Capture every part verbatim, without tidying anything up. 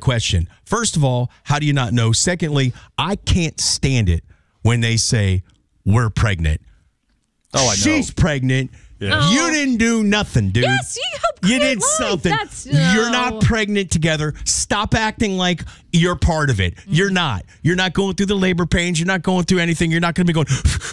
question. First of all, how do you not know? Secondly, I can't stand it when they say, we're pregnant. Oh, I know. She's pregnant. Yeah. Oh. You didn't do nothing, dude. Yes, you helped You create did life. something. That's, no. You're not pregnant together. Stop acting like you're part of it. Mm. You're not. You're not going through the labor pains. You're not going through anything. You're not going to be going,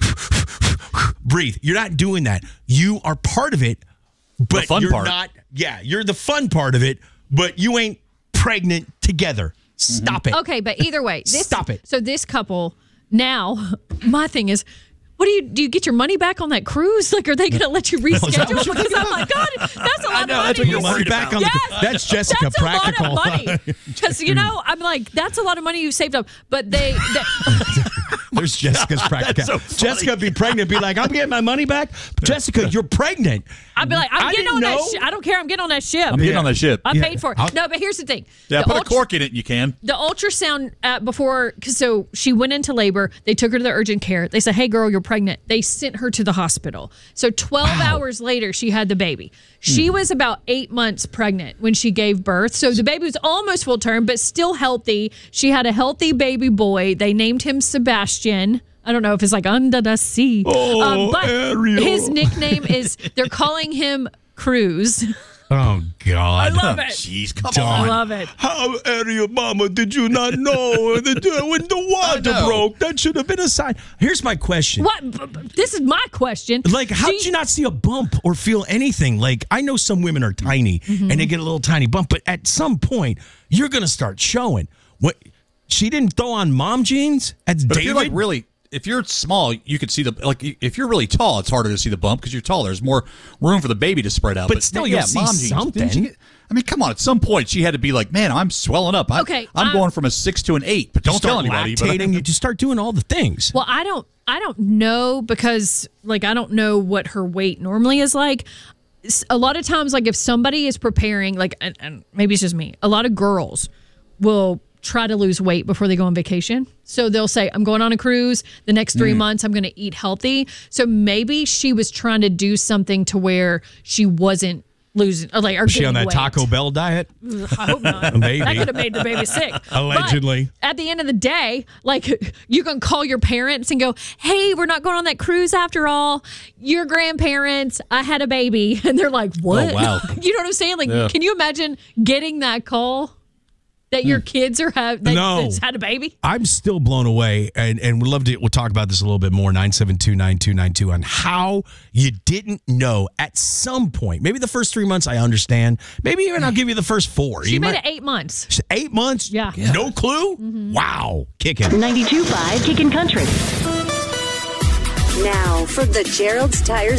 breathe. You're not doing that. You are part of it, but the fun you're part. not. Yeah, you're the fun part of it, but you ain't pregnant together. Stop Mm-hmm. it. Okay, but either way. This, Stop it. So this couple, now, my thing is, what do you do? You get your money back on that cruise? Like, are they going to let you reschedule? Because I'm like, God, that's a lot I know, of money. that's what you're Money worried back about. on the, Yes, that's Jessica that's practical. a lot of money. Because, you know, I'm like, that's a lot of money you saved up. But they... they There's Jessica's practical. so funny. Jessica be pregnant, be like, I'm getting my money back. Jessica, you're pregnant. I'd be like, I'm I getting didn't on know. that ship. I don't care. I'm getting on that ship. I'm getting on that ship. I Yeah. paid for it. I'll- No, but here's the thing. Yeah, the put a ultra- cork in it. You can. The ultrasound uh, before, cause so she went into labor. They took her to the urgent care. They said, "Hey, girl, you're pregnant." They sent her to the hospital. So twelve Wow. hours later, she had the baby. She was about eight months pregnant when she gave birth. So the baby was almost full term, but still healthy. She had a healthy baby boy. They named him Sebastian. I don't know if it's like under the sea. Oh, but Ariel. his nickname is, they're calling him Cruz. Oh, God. I love it. Jeez, come Dawn. I on. love it. How, Ariel, Mama, did you not know that uh, when the water know. broke, that should have been a sign? Here's my question. What? B- b- This is my question. Like, how Do did you not see a bump or feel anything? Like, I know some women are tiny Mm-hmm. and they get a little tiny bump, but at some point, you're going to start showing. What? She didn't throw on mom jeans? That's But David? if you're like really, if you're small, you could see the like. If you're really tall, it's harder to see the bump because you're taller. There's more room for the baby to spread out. But still, yeah, you'll see mom jeans. something. Didn't she get- I mean, come on. At some point, she had to be like, "Man, I'm swelling up. I'm, Okay, I'm I'm- going from a six to an eight." But You don't tell start anybody. but- lactating, you just start doing all the things. Well, I don't I don't know because like I don't know what her weight normally is like. S- A lot of times like if somebody is preparing like and, and maybe it's just me. A lot of girls will try to lose weight before they go on vacation. So they'll say, I'm going on a cruise. The next three months, I'm going to eat healthy. So maybe she was trying to do something to where she wasn't losing, or like, or Was she on gaining that weight. Taco Bell diet? I hope not. Maybe. That could have made the baby sick. Allegedly. But at the end of the day, like you can call your parents and go, hey, we're not going on that cruise after all. Your grandparents, I had a baby. And they're like, what? Oh, wow. You know what I'm saying? Like, Yeah. can you imagine getting that call that your kids are have that, No. that's had a baby? I'm still blown away, and, and we'd love to. We'll talk about this a little bit more. nine seven two, nine two nine two on how you didn't know at some point. Maybe the first three months, I understand. Maybe even I'll give you the first four. She You made might- it eight months. Eight months? Yeah. No clue? Wow. Kicking. ninety-two point five Kickin' Country. Now for the Gerald's Tires